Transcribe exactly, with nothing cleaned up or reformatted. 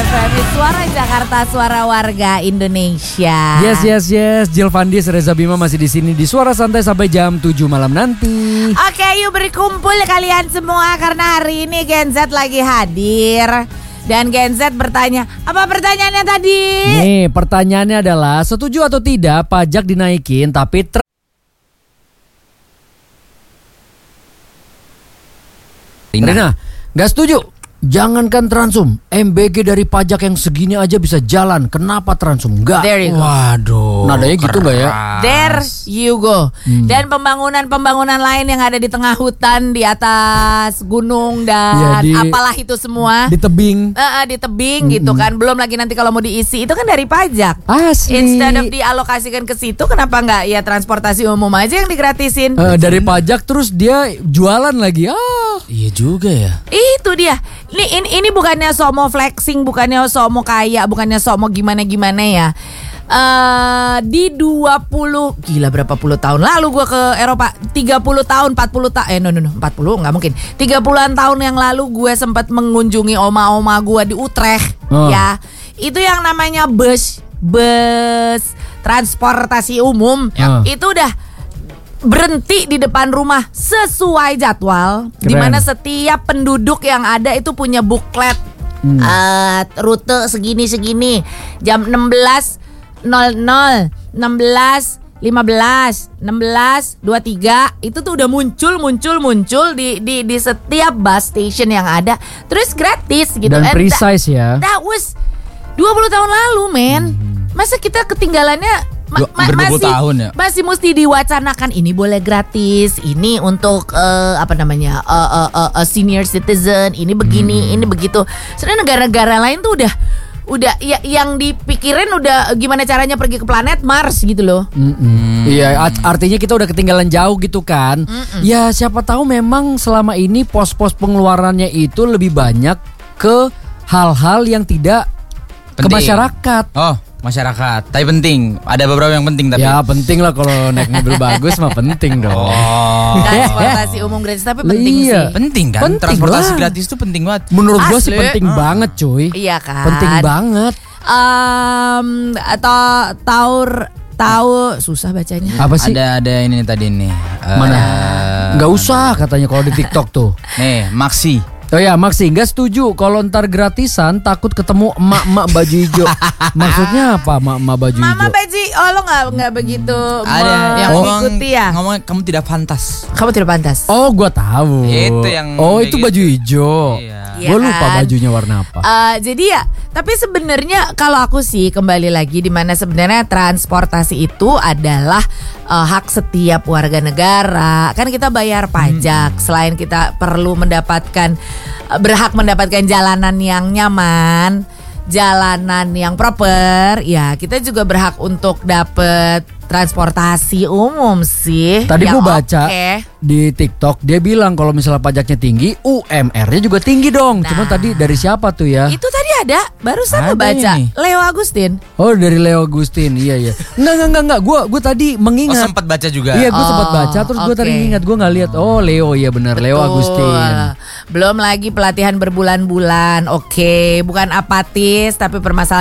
F M, suara Jakarta, suara warga Indonesia. Yes, yes, yes. Jill Vandis, Reza Bima masih di sini di Suara Santai sampai jam tujuh malam nanti. Oke, yuk berkumpul kalian semua karena hari ini Gen Z lagi hadir. Dan Gen Z bertanya, apa pertanyaannya tadi? Nih, pertanyaannya adalah setuju atau tidak pajak dinaikin tapi ter- Rina, gak setuju. Jangankan Transum, M B G dari pajak yang segini aja bisa jalan. Kenapa Transum enggak? There you go. Waduh, nadanya gitu gak ya? There you go. Hmm. Dan pembangunan-pembangunan lain yang ada di tengah hutan, di atas gunung dan ya, di, apalah itu semua. Di tebing. Uh, uh, di tebing mm-hmm. gitu kan. Belum lagi nanti kalau mau diisi itu kan dari pajak. Asli. Instead of dialokasikan ke situ, kenapa nggak ya transportasi umum aja yang digratisin? Uh, dari pajak terus dia jualan lagi. Ah, iya juga ya. Itu dia. Ini, ini ini bukannya sok mau flexing, bukannya sok mau kaya, bukannya sok mau gimana-gimana ya. Uh, di dua puluh gila berapa puluh tahun lalu gue ke Eropa, tiga puluh tahun, empat puluh tahun, eh no no no, empat puluh nggak mungkin. tiga puluhan tahun yang lalu gue sempat mengunjungi oma-oma gue di Utrecht, oh. ya. Itu yang namanya bus, bus transportasi umum, ya. Itu udah berhenti di depan rumah sesuai jadwal. Keren. Dimana setiap penduduk yang ada itu punya buklet hmm. uh, rute segini-segini, jam enam belas nol nol, enam belas lima belas, enam belas dua puluh tiga itu tuh udah muncul muncul muncul di di di setiap bus station yang ada, terus gratis gitu. Dan precise ya. That was dua puluh tahun lalu, men. Hmm. Masa kita ketinggalannya Ma- ma- masih, tahun ya? Masih mesti diwacanakan ini boleh gratis, ini untuk uh, apa namanya uh, uh, uh, uh, senior citizen, ini begini, hmm. ini begitu. Sebenarnya negara-negara lain tuh udah udah ya, yang dipikirin udah gimana caranya pergi ke planet Mars gitu loh. Mm-mm. Iya, artinya kita udah ketinggalan jauh gitu kan. Mm-mm. Ya siapa tahu memang selama ini pos-pos pengeluarannya itu lebih banyak ke hal-hal yang tidak penting. Ke masyarakat. Oh. Masyarakat, tapi penting. Ada beberapa yang penting tapi. Ya penting lah kalau naik mobil bagus mah penting dong. Oh. Transportasi umum gratis tapi penting iya. sih. Penting kan? Penting transportasi lah. gratis itu penting banget. Menurut gue sih Asli. penting uh. banget cuy. Iya kan. Penting banget. Um, atau taur tahu susah bacanya. Apa sih? Ada ada ini tadi nih. Uh, Mana? Nggak usah katanya kalau di TikTok tuh. Nih, Maxi. Oh ya, Maxi nggak setuju kalau ntar gratisan takut ketemu emak-emak baju hijau. Maksudnya apa emak-emak baju hijau? Mama baju, oh lo nggak nggak begitu Ada yang mengikuti ya? Ngomong kamu tidak pantas. Kamu tidak pantas. Oh, gua tahu. Itu yang Oh, itu gitu. baju hijau. Iya. Gue Iya lupa kan? bajunya warna apa. Uh, jadi ya, tapi sebenarnya kalau aku sih kembali lagi di mana sebenarnya transportasi itu adalah uh, hak setiap warga negara. Kan kita bayar pajak, hmm. selain kita perlu mendapatkan uh, berhak mendapatkan jalanan yang nyaman, jalanan yang proper, ya kita juga berhak untuk dapat transportasi umum sih. Tadi gue baca okay. di TikTok dia bilang kalau misalnya pajaknya tinggi, U M R-nya juga tinggi dong. Nah, cuma tadi dari siapa tuh ya? Itu tadi ada, barusan Ada baca ini. Leo Agustin. Oh, dari Leo Agustin. Iya iya. Enggak enggak enggak enggak. Gue gue tadi Oh, mengingat. sempat baca juga. Iya, gue Oh, sempat baca terus gue okay. tadi ingat gue nggak lihat. Oh, Leo iya benar, Leo Agustin. Belum lagi pelatihan berbulan-bulan. Oke, bukan apatis tapi permasalahan